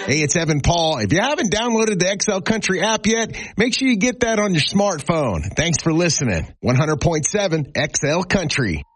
Hey, it's Evan Paul. If you haven't downloaded the XL Country app yet, make sure you get that on your smartphone. Thanks for listening. 100.7 XL Country.